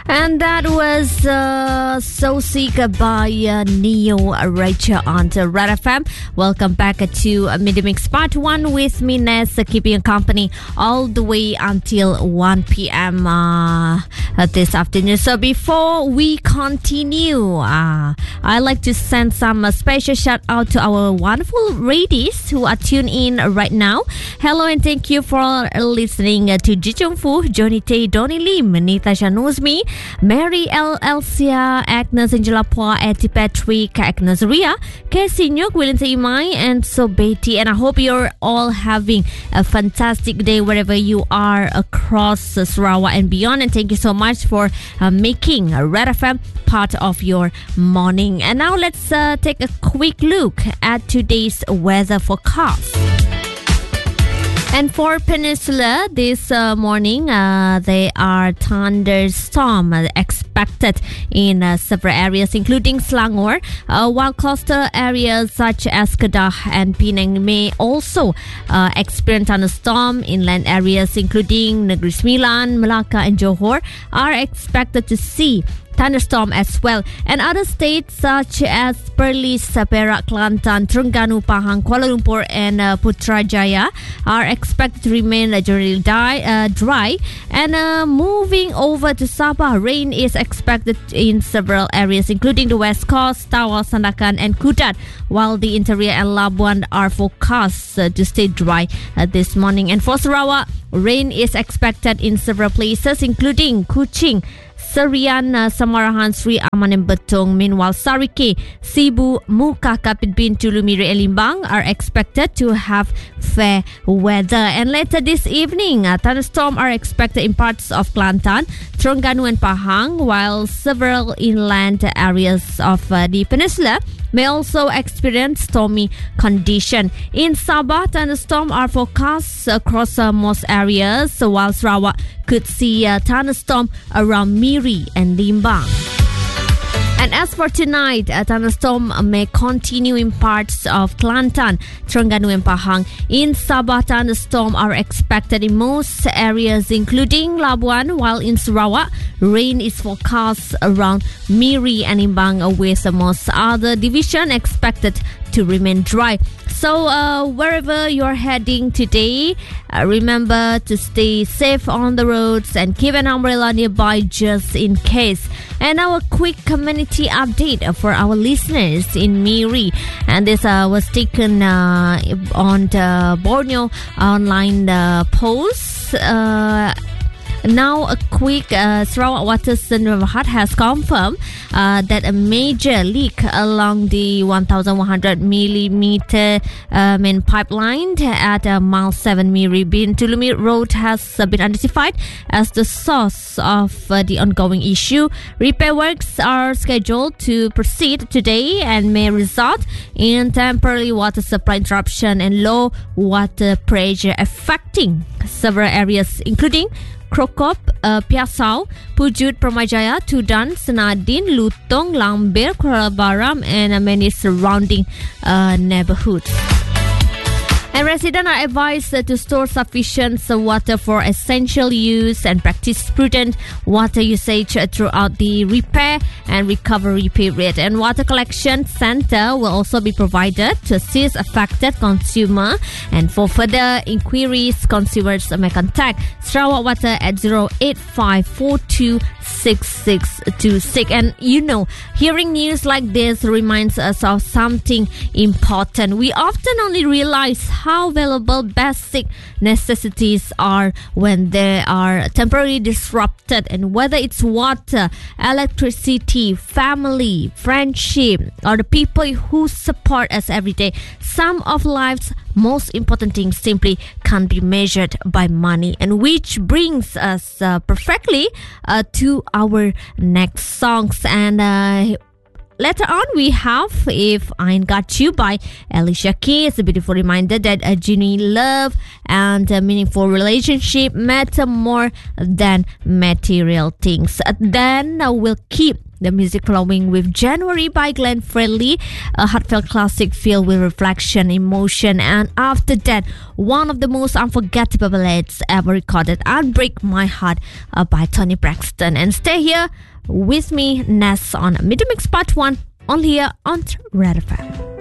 And that was So Sick by Neo Rachel on Red FM. Welcome back to Midi Mix Part 1 with me, Ness, keeping you company all the way until 1 p.m. This afternoon. So before we continue, I'd like to send some special shout out to our wonderful ladies who are tuned in right now. Hello and thank you for listening to Ji Chung Fu, Johnny Tay, Donnie Lim, Nita Shanuzmi, Mary L. Elsia, Agnes Angela Pua, Etty Patrick, Agnes Ria, Casey Nyuk, William Imai, and so Betty. And I hope you're all having a fantastic day wherever you are across Sarawak and beyond. And thank you so much for making Red FM part of your morning. And now let's take a quick look at today's weather forecast. And for Peninsula, this morning, there are thunderstorms expected in several areas, including Selangor, while coastal areas such as Kedah and Penang may also experience thunderstorm. Inland areas, including Negeri Sembilan, Melaka and Johor, are expected to see thunderstorm as well. And other states such as Perlis, Perak, Kelantan, Terengganu, Pahang, Kuala Lumpur and Putrajaya are expected to remain generally dry. And moving over to Sabah, rain is expected in several areas, including the West Coast, Tawau, Sandakan and Kudat, while the interior and Labuan are forecast to stay dry this morning. And for Sarawak, rain is expected in several places, including Kuching, Serian, Samarahan, Sri Aman and Betong. Meanwhile, Sarike, Sibu, Muka, Kapit Bin, Tulumiri and Limbang are expected to have fair weather. And later this evening, thunderstorms are expected in parts of Kelantan, Terengganu and Pahang, while several inland areas of the peninsula may also experience stormy condition. In Sabah, thunderstorms are forecast across most areas, while Sarawak could see a thunderstorm around Miri and Limbang. And as for tonight, a thunderstorm may continue in parts of Kelantan, Terengganu and Pahang. In Sabah, thunderstorms are expected in most areas, including Labuan, while in Sarawak, rain is forecast around Miri and Limbang, with most other divisions expected to remain dry. So wherever you're heading today, remember to stay safe on the roads and keep an umbrella nearby just in case. And now a quick community update for our listeners in Miri. And this was taken on the Borneo online post. Now a quick Sarawak Water Center has confirmed that a major leak along the 1,100 millimeter main pipeline at mile 7 Miri Bin Tulumi Road has been identified as the source of the ongoing issue. Repair works are scheduled to proceed today and may result in temporary water supply interruption and low water pressure affecting several areas, including Krokop, Piasau, Pujut, Permajaya, Tudan, Senadin, Lutong, Lambir, Kuala Baram and many surrounding neighborhoods. And residents are advised to store sufficient water for essential use and practice prudent water usage throughout the repair and recovery period. And water collection center will also be provided to assist affected consumer. And for further inquiries, consumers may contact Sarawak Water at 085426626. And you know, hearing news like this reminds us of something important. We often only realize how valuable basic necessities are when they are temporarily disrupted, and whether it's water, electricity, family, friendship, or the people who support us every day, some of life's most important things simply can't be measured by money. And which brings us perfectly to our next songs. And later on, we have If I Ain't Got You by Alicia Keys. It's a beautiful reminder that a genuine love and a meaningful relationship matter more than material things. Then we'll keep The music flowing with January by Glenn Fredly, a heartfelt classic filled with reflection, emotion, and after that, one of the most unforgettable ballads ever recorded, Break My Heart by Toni Braxton. And stay here with me, Ness, on Midday Mix Part 1, only here on Red FM.